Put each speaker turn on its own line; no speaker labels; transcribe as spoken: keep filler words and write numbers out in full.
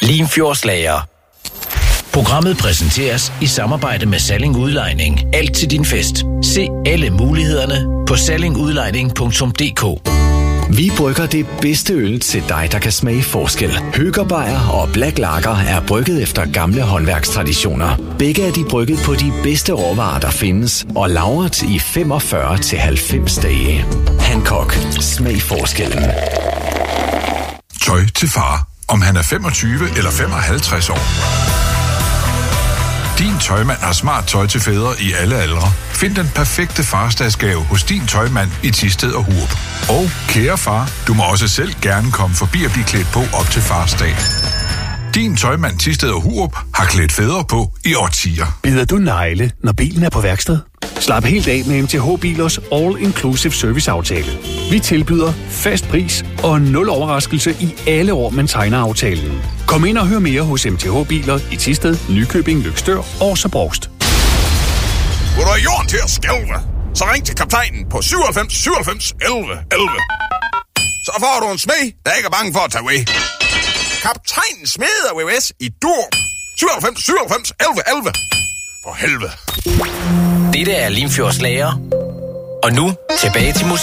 Limfjordslager. Programmet præsenteres i samarbejde med Salling Udlejning. Alt til din fest. Se alle mulighederne på salling udlejning punktum d k.
Vi brygger det bedste øl til dig, der kan smage forskel. Høger Beyer og Black Lager er brygget efter gamle håndværkstraditioner. Begge er de brygget på de bedste råvarer, der findes, og lagret i femogfyrre til halvfems dage. Hancock. Smag forskellen.
Tøj til far. Om han er femogtyve eller femoghalvtreds år. Din Tøjmand har smart tøj til fædre i alle aldre. Find den perfekte farsdagsgave hos Din Tøjmand i Thisted og Hurup. Og kære far, du må også selv gerne komme forbi og blive klædt på op til farsdag. Din Tøjmand Thisted og Hurup har klædt fædre på i årtier.
Bider du negle, når bilen er på værksted? Slap helt af med M T H Bilers All-Inclusive Service-aftale. Vi tilbyder fast pris og nul overraskelse i alle år, man tegner aftalen. Kom ind og hør mere hos M T H Biler i Thisted, Nykøbing, Løgstør og Brovst.
Vil du have jorden til at skælve? Så ring til kaptajnen på syvoghalvfems syvoghalvfems elleve elleve. Så får du en smed, der ikke er bange for at tage away. Kaptajnen smeder V V S i dur. syvoghalvfems syvoghalvfems elleve elleve. For helvede.
Dette er Limfjordslager. Og nu tilbage til musik.